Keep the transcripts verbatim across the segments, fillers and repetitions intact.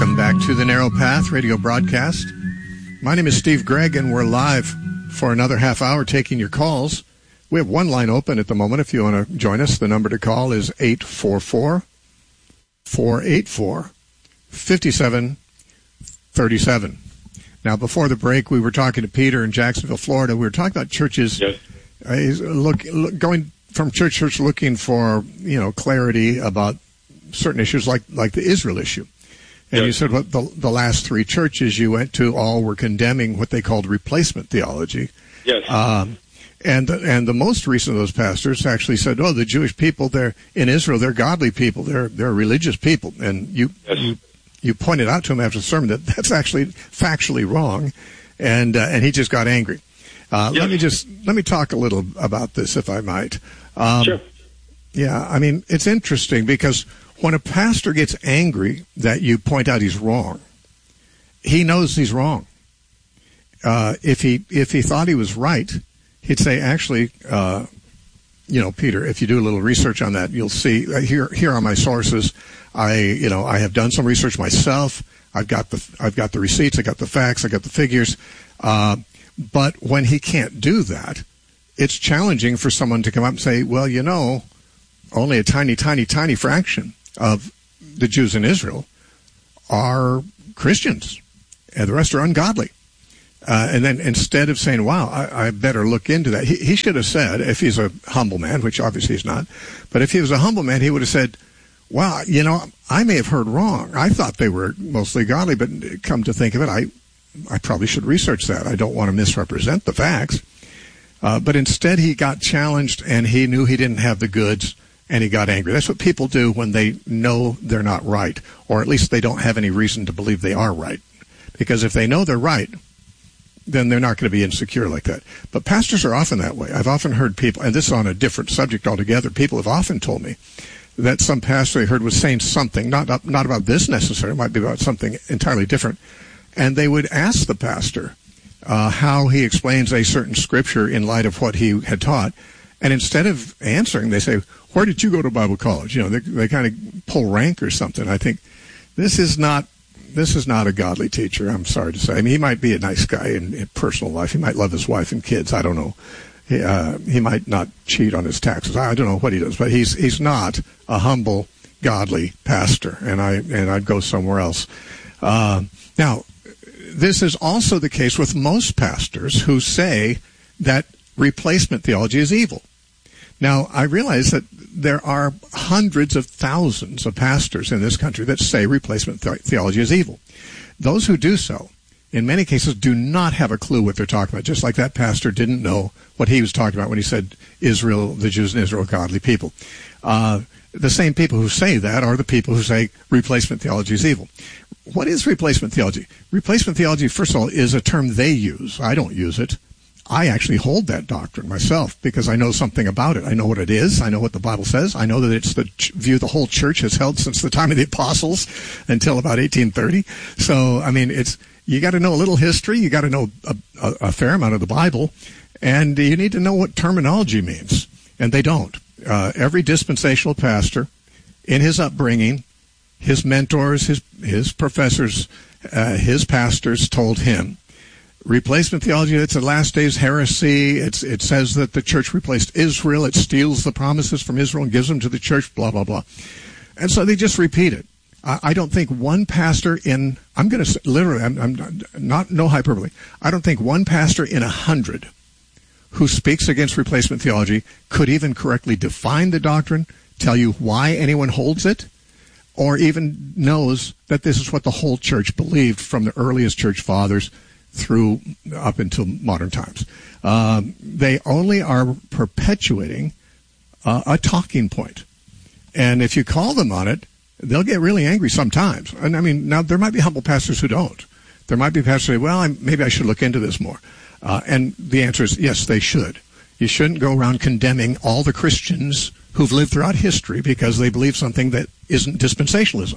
Welcome back to the Narrow Path radio broadcast. My name is Steve Gregg, and we're live for another half hour taking your calls. We have one line open at the moment. If you want to join us, the number to call is eight four four, four eight four, five seven three seven. Now, before the break, we were talking to Peter in Jacksonville, Florida. We were talking about churches yes. uh, look, look, going from church to church looking for, you know, clarity about certain issues like, like the Israel issue. And yes. you said what well, the, the last three churches you went to all were condemning what they called replacement theology. Yes. Um, and, and the most recent of those pastors actually said, oh, the Jewish people, they're in Israel, they're godly people, they're, they're religious people. And you, yes. you, you pointed out to him after the sermon that that's actually factually wrong. And, uh, and he just got angry. Uh, yes. let me just, let me talk a little about this, if I might. Um, sure. Yeah, I mean, it's interesting because when a pastor gets angry that you point out he's wrong, he knows he's wrong. Uh, if he if he thought he was right, he'd say, actually, uh, you know, Peter, if you do a little research on that, you'll see, uh, here here are my sources. I, you know, I have done some research myself. I've got the I've got the receipts, I got the facts, I got the figures. Uh, but when he can't do that, it's challenging for someone to come up and say, well, you know, only a tiny, tiny, tiny fraction of the Jews in Israel are Christians, and the rest are ungodly. Uh, and then instead of saying, wow, I, I better look into that, he, he should have said, if he's a humble man, which obviously he's not, but if he was a humble man, he would have said, wow, you know, I may have heard wrong. I thought they were mostly godly, but come to think of it, I, I probably should research that. I don't want to misrepresent the facts. Uh, but instead he got challenged, and he knew he didn't have the goods, and he got angry. That's what people do when they know they're not right, or at least they don't have any reason to believe they are right. Because if they know they're right, then they're not going to be insecure like that. But pastors are often that way. I've often heard people, and this is on a different subject altogether, people have often told me that some pastor they heard was saying something, not, not about this necessarily, it might be about something entirely different, and they would ask the pastor uh, how he explains a certain scripture in light of what he had taught, and instead of answering, they say, where did you go to Bible college? You know, they, they kind of pull rank or something. I think this is not this is not a godly teacher, I'm sorry to say. I mean, he might be a nice guy in, in personal life. He might love his wife and kids. I don't know. He, uh, he might not cheat on his taxes. I don't know what he does, but he's he's not a humble, godly pastor, and I and I'd go somewhere else. Uh, now, this is also the case with most pastors who say that replacement theology is evil. Now, I realize that there are hundreds of thousands of pastors in this country that say replacement the- theology is evil. Those who do so, in many cases, do not have a clue what they're talking about, just like that pastor didn't know what he was talking about when he said Israel, the Jews in Israel, godly people. Uh, the same people who say that are the people who say replacement theology is evil. What is replacement theology? Replacement theology, first of all, is a term they use. I don't use it. I actually hold that doctrine myself because I know something about it. I know what it is. I know what the Bible says. I know that it's the view the whole church has held since the time of the apostles until about eighteen thirty. So, I mean, it's you got to know a little history. You got to know a, a, a fair amount of the Bible, and you need to know what terminology means. And they don't. Uh, every dispensational pastor, in his upbringing, his mentors, his his professors, uh, his pastors told him, replacement theology, it's a last days heresy. It's, it says that the church replaced Israel. It steals the promises from Israel and gives them to the church, blah, blah, blah. And so they just repeat it. I, I don't think one pastor in, I'm going to literally, I'm, I'm not, no hyperbole. I don't think one pastor in a hundred who speaks against replacement theology could even correctly define the doctrine, tell you why anyone holds it, or even knows that this is what the whole church believed from the earliest church fathers through up until modern times. Um, they only are perpetuating uh, a talking point. And if you call them on it, they'll get really angry sometimes. And I mean, now there might be humble pastors who don't. There might be pastors who say, well, I'm, maybe I should look into this more. Uh, and the answer is yes, they should. You shouldn't go around condemning all the Christians who've lived throughout history because they believe something that isn't dispensationalism.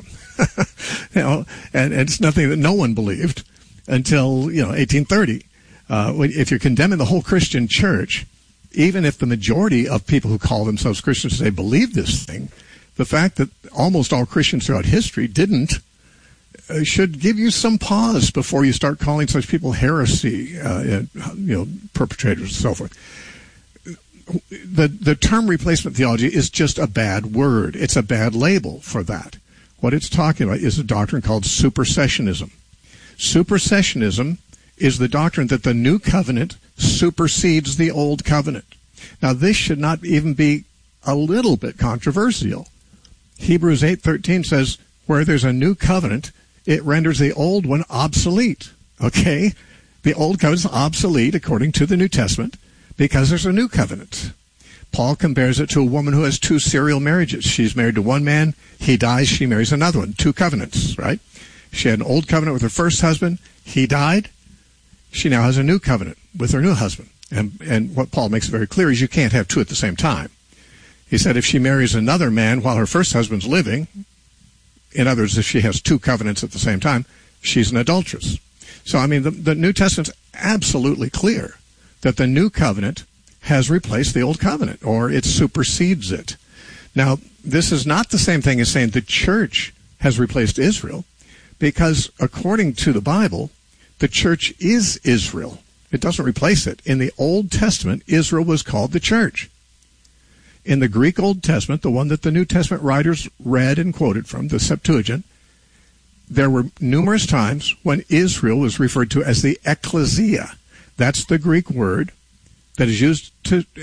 you know, and, and it's nothing that no one believed until, you know, eighteen thirty. Uh, if you're condemning the whole Christian church, even if the majority of people who call themselves Christians say believe this thing, the fact that almost all Christians throughout history didn't, uh, should give you some pause before you start calling such people heresy, uh, and, you know, perpetrators and so forth. The, the term replacement theology is just a bad word. It's a bad label for that. What it's talking about is a doctrine called supersessionism. Supersessionism is the doctrine that the new covenant supersedes the old covenant. Now, this should not even be a little bit controversial. Hebrews eight thirteen says, where there's a new covenant, it renders the old one obsolete. Okay? The old covenant is obsolete according to the New Testament because there's a new covenant. Paul compares it to a woman who has two serial marriages. She's married to one man, he dies, she marries another one. Two covenants, right? She had an old covenant with her first husband, he died. She now has a new covenant with her new husband. And, and what Paul makes very clear is you can't have two at the same time. He said if she marries another man while her first husband's living, in other words, if she has two covenants at the same time, she's an adulteress. So, I mean, the, the New Testament's absolutely clear that the new covenant has replaced the old covenant, or it supersedes it. Now, this is not the same thing as saying the church has replaced Israel, because according to the Bible, the church is Israel. It doesn't replace it. In the Old Testament, Israel was called the church. In the Greek Old Testament, the one that the New Testament writers read and quoted from, the Septuagint, there were numerous times when Israel was referred to as the ecclesia. That's the Greek word that is used to